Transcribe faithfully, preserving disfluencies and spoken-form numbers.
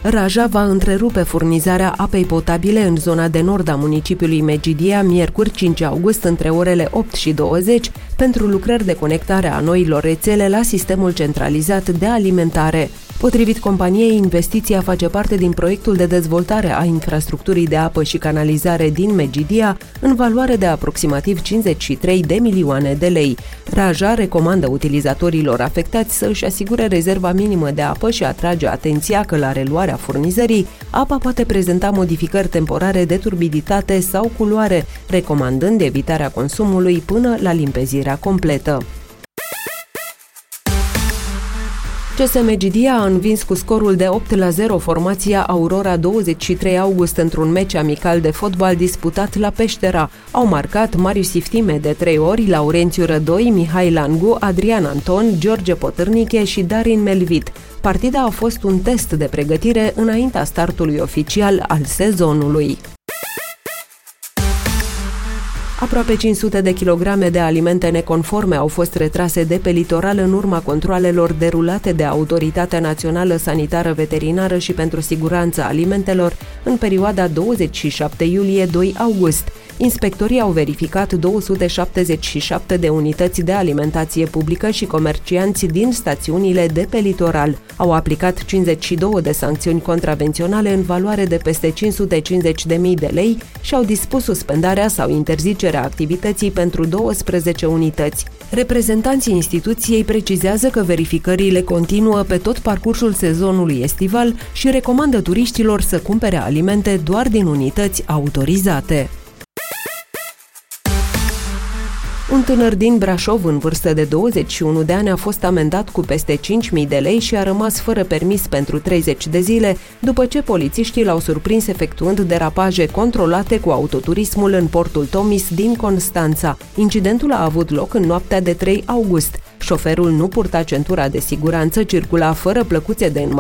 Raja va întrerupe furnizarea apei potabile în zona de nord a municipiului Medgidia miercuri cinci august între orele opt și douăzeci pentru lucrări de conectare a noilor rețele la sistemul centralizat de alimentare. Potrivit companiei, investiția face parte din proiectul de dezvoltare a infrastructurii de apă și canalizare din Medgidia, în valoare de aproximativ cincizeci și trei de milioane de lei. Raja recomandă utilizatorilor afectați să își asigure rezerva minimă de apă și atrage atenția că la reluarea furnizării, apa poate prezenta modificări temporare de turbiditate sau culoare, recomandând evitarea consumului până la limpezirea completă. C S Medgidia a învins cu scorul de opt la zero formația Aurora douăzeci și trei august într-un meci amical de fotbal disputat la Peștera. Au marcat Marius Iftime de trei ori, Laurențiu Rădoi, Mihai Langu, Adrian Anton, George Potârniche și Darin Melvit. Partida a fost un test de pregătire înaintea startului oficial al sezonului. Aproape cinci sute de kilograme de alimente neconforme au fost retrase de pe litoral în urma controalelor derulate de Autoritatea Națională Sanitară Veterinară și pentru Siguranța Alimentelor în perioada douăzeci și șapte iulie - doi august. Inspectorii au verificat două sute șaptezeci și șapte de unități de alimentație publică și comercianți din stațiunile de pe litoral. Au aplicat cincizeci și două de sancțiuni contravenționale în valoare de peste cinci sute cincizeci de mii de lei și au dispus suspendarea sau interzicerea activității pentru douăsprezece unități. Reprezentanții instituției precizează că verificările continuă pe tot parcursul sezonului estival și recomandă turiștilor să cumpere alimente doar din unități autorizate. Un tânăr din Brașov, în vârstă de douăzeci și unu de ani, a fost amendat cu peste cinci mii de lei și a rămas fără permis pentru treizeci de zile, după ce polițiștii l-au surprins efectuând derapaje controlate cu autoturismul în portul Tomis din Constanța. Incidentul a avut loc în noaptea de trei august. Șoferul nu purta centura de siguranță, circula fără plăcuțe de înmatriculare